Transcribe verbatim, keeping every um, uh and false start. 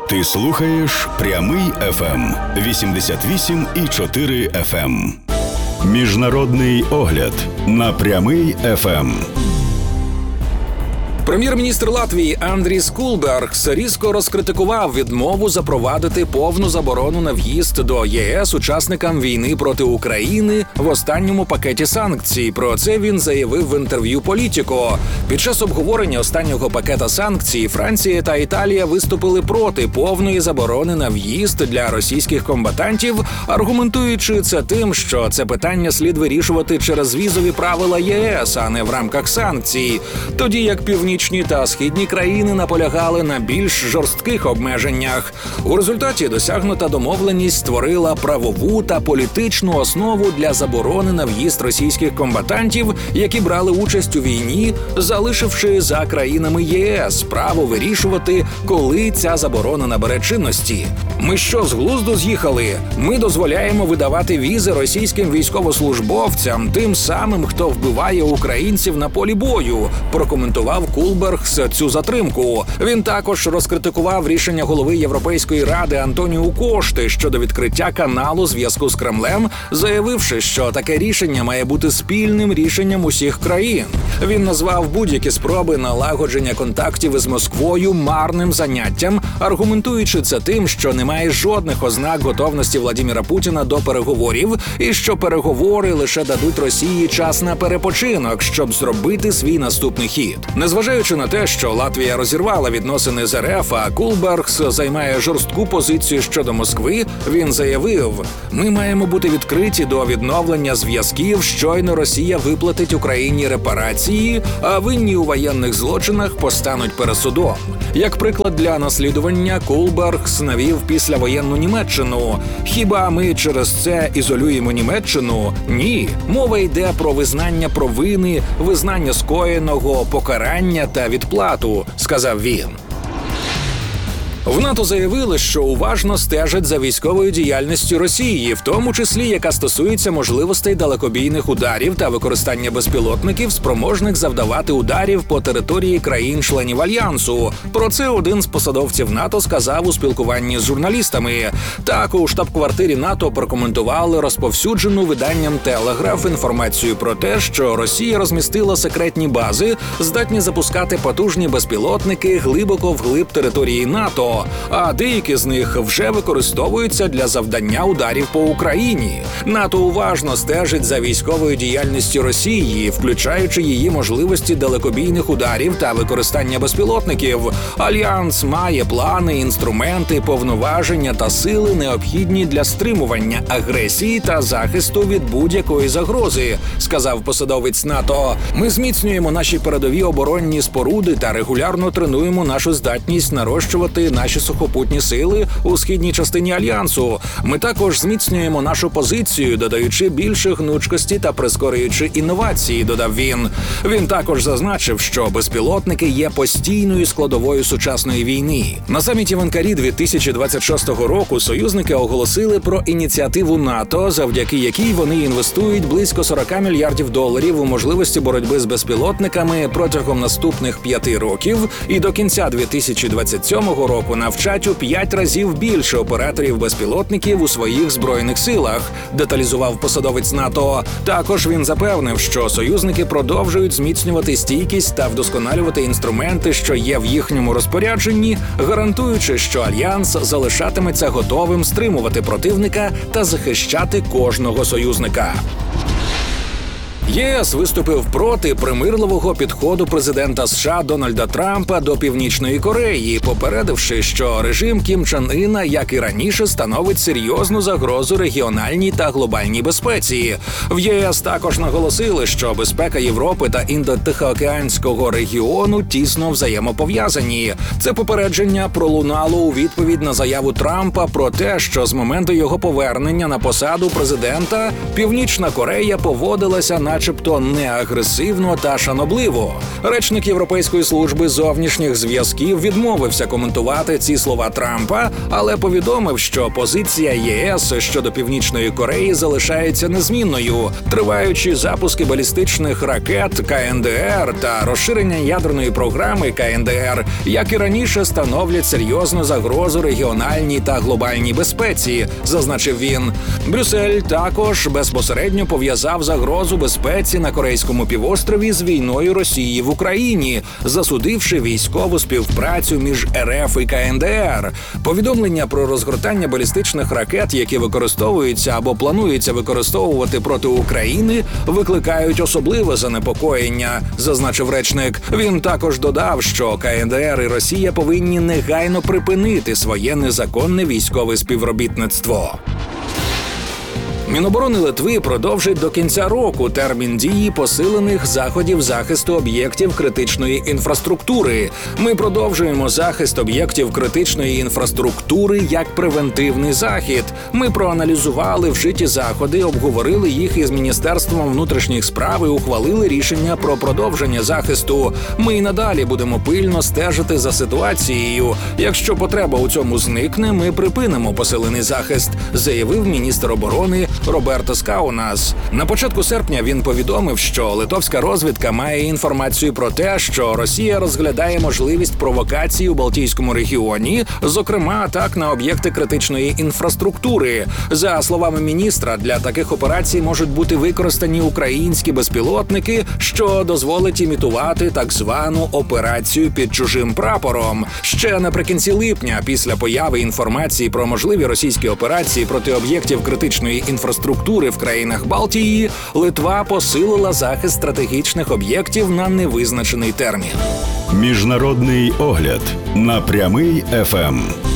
Ти слухаєш Прямий еф ем вісімдесят вісім і чотири еф ем. Міжнародний огляд на Прямий еф ем. Прем'єр-міністр Латвії Андріс Кулбергс різко розкритикував відмову запровадити повну заборону на в'їзд до ЄС учасникам війни проти України в останньому пакеті санкцій. Про це він заявив в інтерв'ю «Політіко». Під час обговорення останнього пакета санкцій Франція та Італія виступили проти повної заборони на в'їзд для російських комбатантів, аргументуючи це тим, що це питання слід вирішувати через візові правила ЄС, а не в рамках санкцій. Тоді як північні та східні країни наполягали на більш жорстких обмеженнях. У результаті досягнута домовленість створила правову та політичну основу для заборони на в'їзд російських комбатантів, які брали участь у війні, залишивши за країнами ЄС право вирішувати, коли ця заборона набере чинності. Ми що, з глузду з'їхали? Ми дозволяємо видавати візи російським військовослужбовцям, тим самим, хто вбиває українців на полі бою, прокоментував Кулбергс цю затримку. Він також розкритикував рішення голови Європейської ради Антоніу Кошти щодо відкриття каналу зв'язку з Кремлем, заявивши, що таке рішення має бути спільним рішенням усіх країн. Він назвав будь-які спроби налагодження контактів із Москвою марним заняттям, аргументуючи це тим, що немає жодних ознак готовності Владіміра Путіна до переговорів і що переговори лише дадуть Росії час на перепочинок, щоб зробити свій наступний хід. Незважаючи на те, що Латвія розірвала відносини з РФ, а Кулбергс займає жорстку позицію щодо Москви, він заявив: «Ми маємо бути відкриті до відновлення зв'язків, щойно Росія виплатить Україні репарації, а винні у воєнних злочинах постануть перед судом». Як приклад для наслідування, Кулбергс навів післявоєнну Німеччину. Хіба ми через це ізолюємо Німеччину? Ні. Мова йде про визнання провини, визнання скоєного, покарання та відплату, сказав він. В НАТО заявили, що уважно стежать за військовою діяльністю Росії, в тому числі яка стосується можливостей далекобійних ударів та використання безпілотників, спроможних завдавати ударів по території країн-членів Альянсу. Про це один з посадовців НАТО сказав у спілкуванні з журналістами. Так, у штаб-квартирі НАТО прокоментували розповсюджену виданням «Телеграф» інформацію про те, що Росія розмістила секретні бази, здатні запускати потужні безпілотники глибоко вглиб території НАТО, а деякі з них вже використовуються для завдання ударів по Україні. НАТО уважно стежить за військовою діяльністю Росії, включаючи її можливості далекобійних ударів та використання безпілотників. Альянс має плани, інструменти, повноваження та сили, необхідні для стримування агресії та захисту від будь-якої загрози, сказав посадовець НАТО. Ми зміцнюємо наші передові оборонні споруди та регулярно тренуємо нашу здатність нарощувати наші сухопутні сили у східній частині Альянсу. Ми також зміцнюємо нашу позицію, додаючи більше гнучкості та прискорюючи інновації, додав він. Він також зазначив, що безпілотники є постійною складовою сучасної війни. На саміті в Анкарі дві тисячі двадцять шостого року союзники оголосили про ініціативу НАТО, завдяки якій вони інвестують близько сорок мільярдів доларів у можливості боротьби з безпілотниками протягом наступних п'яти років і до кінця дві тисячі двадцять сьомого року навчать у п'ять разів більше операторів безпілотників у своїх збройних силах, деталізував посадовець НАТО. Також він запевнив, що союзники продовжують зміцнювати стійкість та вдосконалювати інструменти, що є в їхньому розпорядженні, гарантуючи, що Альянс залишатиметься готовим стримувати противника та захищати кожного союзника. ЄС виступив проти примирливого підходу президента США Дональда Трампа до Північної Кореї, попередивши, що режим Кім Чен Іна, як і раніше, становить серйозну загрозу регіональній та глобальній безпеці. В ЄС також наголосили, що безпека Європи та Індо-Тихоокеанського регіону тісно взаємопов'язані. Це попередження пролунало у відповідь на заяву Трампа про те, що з моменту його повернення на посаду президента Північна Корея поводилася на начебто не агресивно та шанобливо. Речник Європейської служби зовнішніх зв'язків відмовився коментувати ці слова Трампа, але повідомив, що позиція ЄС щодо Північної Кореї залишається незмінною. Триваючі запуски балістичних ракет КНДР та розширення ядерної програми КНДР, як і раніше, становлять серйозну загрозу регіональній та глобальній безпеці, зазначив він. Брюссель також безпосередньо пов'язав загрозу безпеці на Корейському півострові з війною Росії в Україні, засудивши військову співпрацю між РФ і КНДР. Повідомлення про розгортання балістичних ракет, які використовуються або плануються використовувати проти України, викликають особливе занепокоєння, зазначив речник. Він також додав, що КНДР і Росія повинні негайно припинити своє незаконне військове співробітництво. Міноборони Литви продовжить до кінця року термін дії посилених заходів захисту об'єктів критичної інфраструктури. Ми продовжуємо захист об'єктів критичної інфраструктури як превентивний захід. Ми проаналізували вжиті заходи, обговорили їх із Міністерством внутрішніх справ і ухвалили рішення про продовження захисту. Ми й надалі будемо пильно стежити за ситуацією. Якщо потреба у цьому зникне, ми припинимо посилений захист, заявив міністр оборони Роберто Скаунас. На початку серпня він повідомив, що литовська розвідка має інформацію про те, що Росія розглядає можливість провокації у Балтійському регіоні, зокрема атак на об'єкти критичної інфраструктури. За словами міністра, для таких операцій можуть бути використані українські безпілотники, що дозволить імітувати так звану операцію під чужим прапором. Ще наприкінці липня, після появи інформації про можливі російські операції проти об'єктів критичної інфраструктури, інфраструктури в країнах Балтії, Литва посилила захист стратегічних об'єктів на невизначений термін. Міжнародний огляд на Прямий еф ем.